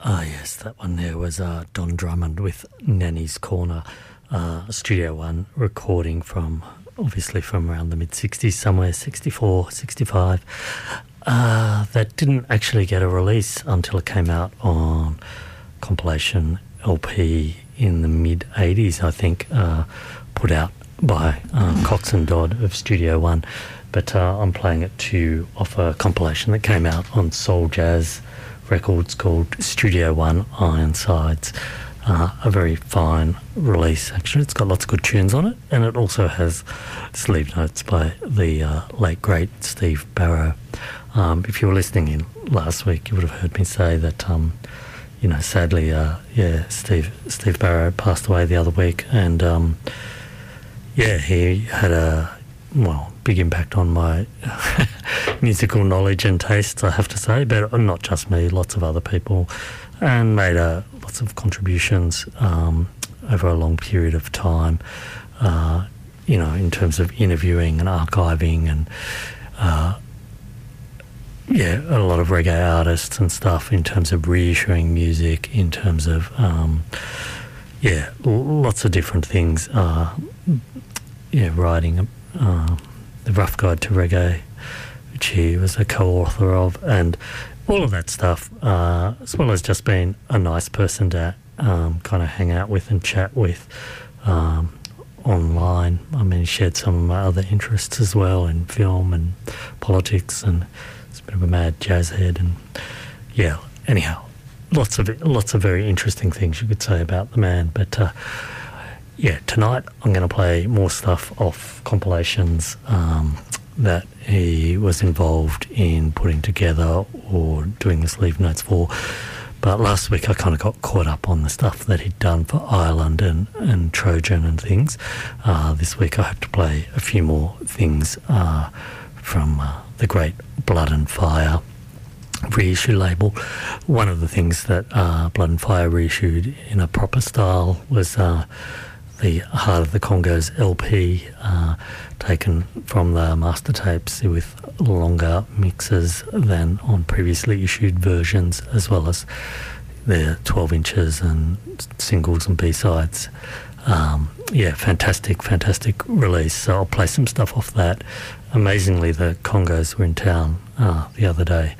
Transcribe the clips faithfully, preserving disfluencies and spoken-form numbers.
Ah, yes, that one there was uh, Don Drummond with Nanny's Corner, uh, Studio One recording from, obviously from around the mid-sixties, somewhere, sixty-four, sixty-five. Uh, that didn't actually get a release until it came out on compilation L P in the mid-eighties, I think, uh, put out by uh, Cox and Dodd of Studio One. But uh, I'm playing it to off a compilation that came out on Soul Jazz Records called Studio One Ironsides. Uh, a very fine release, actually. It's got lots of good tunes on it, and it also has sleeve notes by the uh, late, great Steve Barrow. Um, if you were listening in last week, you would have heard me say that, um, you know, sadly, uh, yeah, Steve Steve Barrow passed away the other week, and um, yeah, he had a, well, big impact on my musical knowledge and tastes, I have to say, but not just me, lots of other people, and made uh, lots of contributions um, over a long period of time, uh, you know, in terms of interviewing and archiving and, uh, yeah, a lot of reggae artists and stuff, in terms of reissuing music, in terms of, um, yeah, lots of different things, uh, yeah, writing uh, The Rough Guide to Reggae, which he was a co-author of, and all of that stuff, uh, as well as just being a nice person to um, kind of hang out with and chat with um, online. I mean, he shared some of my other interests as well in film and politics, and he's a bit of a mad jazz head. And yeah, anyhow, lots of lots of very interesting things you could say about the man. But uh, yeah, tonight I'm going to play more stuff off compilations um, that he was involved in putting together or doing the sleeve notes for. But last week I kind of got caught up on the stuff that he'd done for Ireland and, and Trojan and things. Uh, this week I hope to play a few more things uh, from uh, the great Blood and Fire reissue label. One of the things that uh, Blood and Fire reissued in a proper style was uh, the Heart of the Congos L P, uh, taken from the master tapes with longer mixes than on previously issued versions, as well as the twelve inches and singles and B-sides. Um, yeah, fantastic, fantastic release. So I'll play some stuff off that. Amazingly, the Congos were in town uh, the other day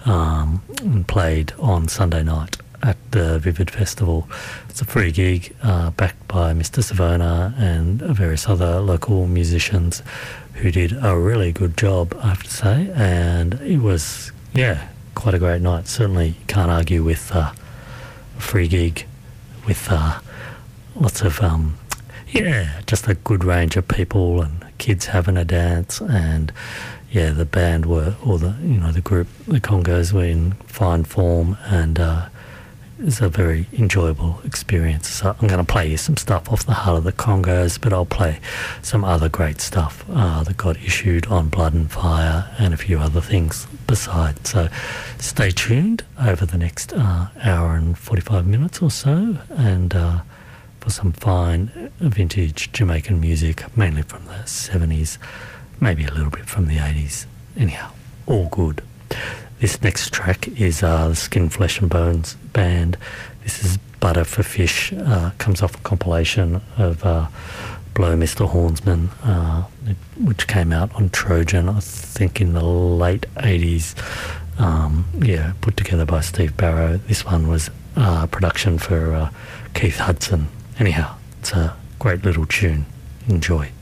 um, and played on Sunday night at the Vivid Festival. It's a free gig uh, backed by Mister Savona and various other local musicians who did a really good job, I have to say, and it was, yeah, quite a great night. Certainly can't argue with uh, a free gig with uh, lots of, um, yeah, just a good range of people and kids having a dance, and yeah, the band were, or the, you know, the group, the Congos were in fine form, and uh, it's a very enjoyable experience. So I'm going to play you some stuff off the Heart of the Congos, but I'll play some other great stuff uh, that got issued on Blood and Fire and a few other things besides. So stay tuned over the next uh, hour and forty-five minutes or so, and uh, for some fine vintage Jamaican music, mainly from the seventies, maybe a little bit from the eighties. Anyhow, all good. This next track is uh, the Skin, Flesh and Bones band. This is Butter for Fish. Uh, comes off a compilation of uh, Blow Mister Hornsman, uh, which came out on Trojan, I think in the late eighties. Um, yeah, put together by Steve Barrow. This one was uh, production for uh, Keith Hudson. Anyhow, it's a great little tune. Enjoy.